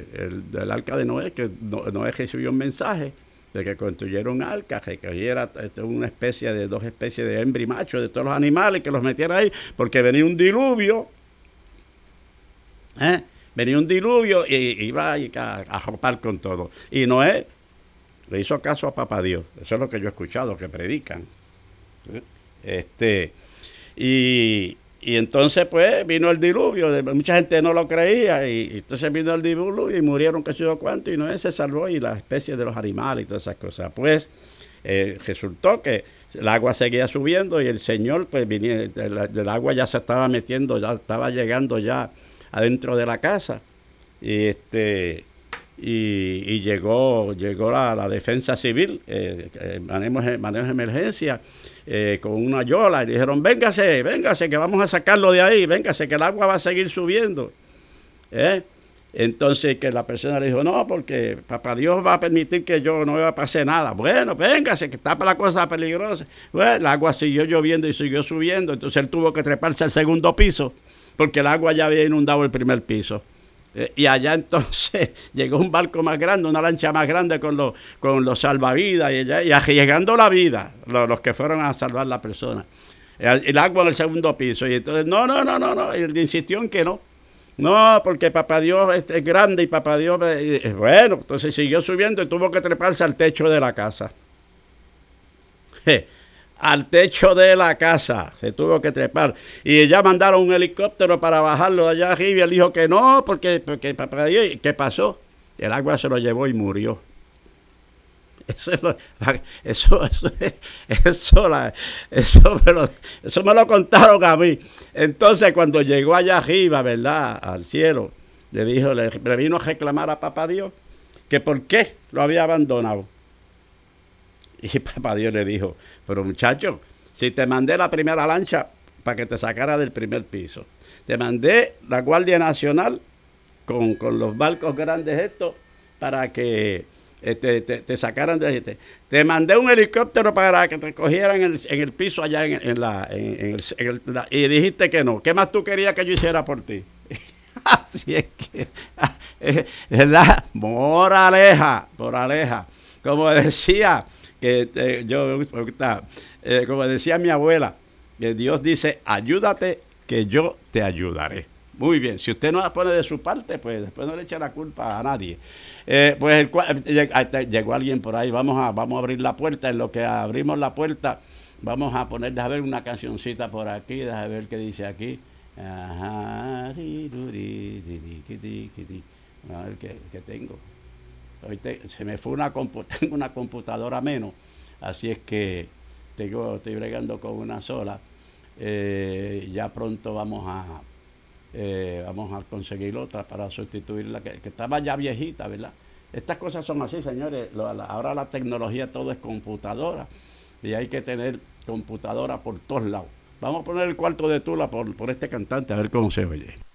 del arca de Noé, que Noé recibió un mensaje de que construyera un arca, que cogiera una especie de, dos especies de hembra y macho de todos los animales, que los metiera ahí, porque venía un diluvio, venía un diluvio y iba a romper con todo. Y Noé le hizo caso a papá Dios. Eso es lo que yo he escuchado, que predican. Este, y entonces pues vino el diluvio, mucha gente no lo creía, y entonces vino el diluvio y murieron qué sé yo cuánto, y Noé se salvó y las especies de los animales y todas esas cosas. Pues resultó que el agua seguía subiendo y el Señor pues venía, del agua ya se estaba metiendo, ya estaba llegando ya adentro de la casa. Y y llegó la defensa civil, manejo de emergencia, con una yola, y dijeron, véngase, que vamos a sacarlo de ahí, véngase, que el agua va a seguir subiendo. ¿Eh? Entonces que la persona le dijo, no, porque papá Dios va a permitir que yo no me va a pasar nada. Bueno, véngase, que está la cosa peligrosa. Bueno, el agua siguió lloviendo y siguió subiendo, entonces él tuvo que treparse al segundo piso, porque el agua ya había inundado el primer piso. Y allá entonces llegó un barco más grande, una lancha más grande con los salvavidas y arriesgando la vida, los que fueron a salvar la persona. El agua en el segundo piso. Y entonces, no. Y él insistió en que no. No, porque papá Dios es grande y papá Dios... bueno, entonces siguió subiendo y tuvo que treparse al techo de la casa. Al techo de la casa se tuvo que trepar, y ya mandaron un helicóptero para bajarlo allá arriba, y él dijo que no, porque papá Dios, ¿qué pasó? El agua se lo llevó y murió. Eso, es lo, eso, eso, eso, la, eso me lo contaron a mí. Entonces cuando llegó allá arriba, ¿verdad?, al cielo, le vino a reclamar a papá Dios que por qué lo había abandonado. Y papá Dios le dijo, pero muchacho, si te mandé la primera lancha para que te sacara del primer piso, te mandé la Guardia Nacional con los barcos grandes estos para que te sacaran de te mandé un helicóptero para que te cogieran en el piso allá y dijiste que no. ¿Qué más tú querías que yo hiciera por ti? Así es que, ¿verdad? Moraleja. Como decía, como decía mi abuela, que Dios dice, ayúdate que yo te ayudaré. Muy bien, si usted no la pone de su parte, pues después no le echa la culpa a nadie. Pues llegó alguien por ahí, vamos a abrir la puerta. En lo que abrimos la puerta, vamos a poner, déjame ver una cancioncita por aquí, déjame ver qué dice aquí. Ajá, a ver qué tengo. Se me fue tengo una computadora menos, así es que estoy bregando con una sola. Ya pronto vamos a conseguir otra para sustituir la que estaba ya viejita, ¿verdad? Estas cosas son así, señores. Ahora la tecnología todo es computadora, y hay que tener computadora por todos lados. Vamos a poner el cuarto de Tula por este cantante, a ver cómo se oye.